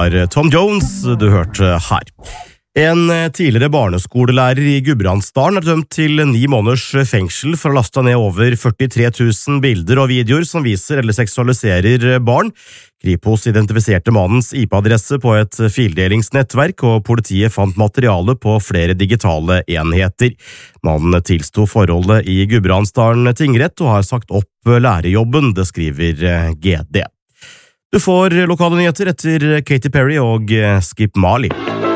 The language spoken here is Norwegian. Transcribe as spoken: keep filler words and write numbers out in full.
var Tom Jones du hørte her. En tidligere barneskolelærer i Gudbrandsdalen er dømt til ni måneders fengsel for å ha lastet ned over førtitre tusen bilder og videoer som viser eller seksualiserer barn. Kripos identifiserte mannens I P-adresse på et fildelingsnettverk, og politiet fant materiale på flere digitale enheter. Mannen tilsto forholdet I Gudbrandsdalen tingrett og har sagt opp lærerjobben, det skriver G D. Du får lokale nyheter etter Katy Perry og Skip Marley.